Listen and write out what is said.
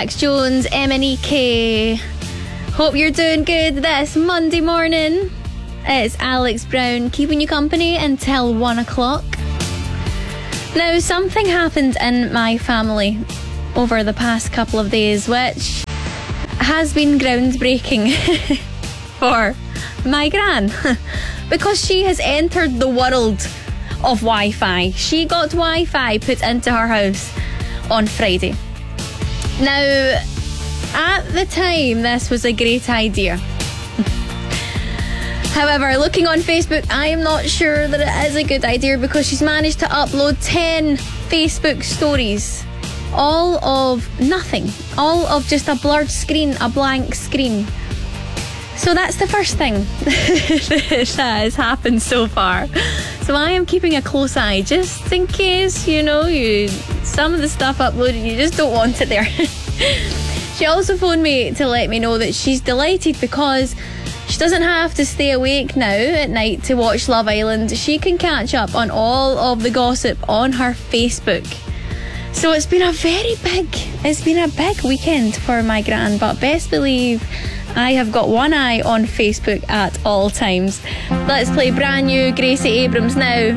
Max Jones, MNEK. Hope you're doing good this Monday morning. It's Alex Brown keeping you company until 1 o'clock. Now, something happened in my family over the past couple of days which has been groundbreaking for my gran because she has entered the world of Wi-Fi. She got Wi-Fi put into her house on Friday. Now, at the time, this was a great idea. However, looking on Facebook, I am not sure that it is a good idea because she's managed to upload 10 Facebook stories. All of nothing. All of just a blurred screen, a blank screen. So that's the first thing that has happened so far. So I am keeping a close eye just in case, some of the stuff uploaded, you just don't want it there. She also phoned me to let me know that she's delighted because she doesn't have to stay awake now at night to watch Love Island. She can catch up on all of the gossip on her Facebook. So it's been a big weekend for my gran, but best believe I have got one eye on Facebook at all times. Let's play brand new Gracie Abrams now.